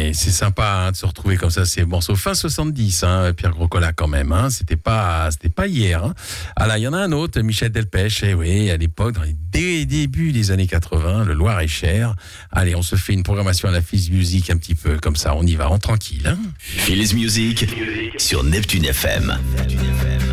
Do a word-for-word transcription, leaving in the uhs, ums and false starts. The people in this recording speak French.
mais c'est sympa hein, de se retrouver comme ça, ces morceaux fin soixante-dix, hein, Pierre Grocola quand même, hein, c'était pas, c'était pas hier. Hein. Ah là, il y en a un autre, Michel Delpech, eh oui, à l'époque, dans les dé- débuts des années quatre-vingts, le Loir-et-Cher. Allez, on se fait une programmation à la Fizz Music un petit peu comme ça, on y va, en tranquille. Hein. Fizz Music sur Neptune F M.